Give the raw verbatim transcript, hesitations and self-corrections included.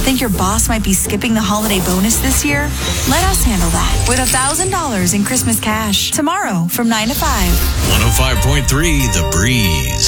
Think your boss might be skipping the holiday bonus this year? Let us handle that with one thousand dollars in Christmas cash tomorrow from nine to five. one oh five point three The Breeze.